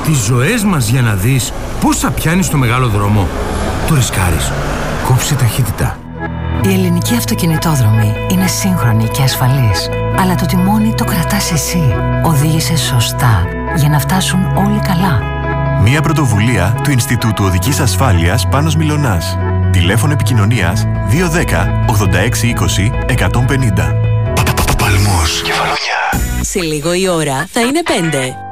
τις ζωές μας για να δεις πόσα πιάνει στο μεγάλο δρόμο. Το ρισκάρεις. Κόψε ταχύτητα. Η ελληνική αυτοκινητόδρομη είναι σύγχρονη και ασφαλής. Αλλά το τιμόνι το κρατάς εσύ. Οδήγησε σωστά για να φτάσουν όλοι καλά. Μια πρωτοβουλία του Ινστιτούτου Οδικής Ασφάλειας Πάνος Μιλωνάς. Τηλέφωνο επικοινωνίας 210 86 20 150. Παλμός, Κεφαλονιά. Σε λίγο η ώρα θα είναι 5.